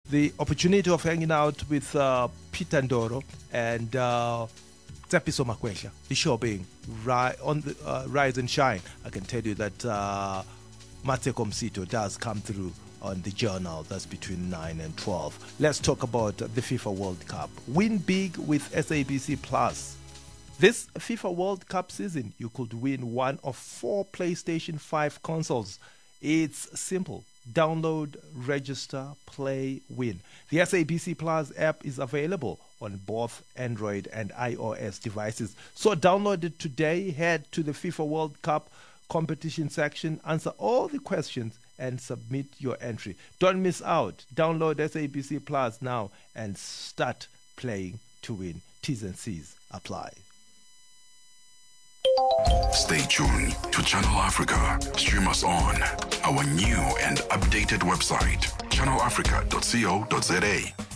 the opportunity of hanging out with Peter Ndoro and Tsepiso Makwesha, the show being on the Rise and Shine. I can tell you that Mateko Msito does come through on the journal. That's between 9 and 12. Let's talk about the FIFA World Cup. Win big with SABC Plus. This FIFA World Cup season, you could win one of 4 PlayStation 5 consoles. It's simple. Download, register, play, win. The SABC Plus app is available on both Android and iOS devices. So download it today, head to the FIFA World Cup competition section, answer all the questions, and submit your entry. Don't miss out. Download SABC Plus now and start playing to win. T's and C's apply. Stay tuned to Channel Africa. Stream us on our new and updated website, channelafrica.co.za.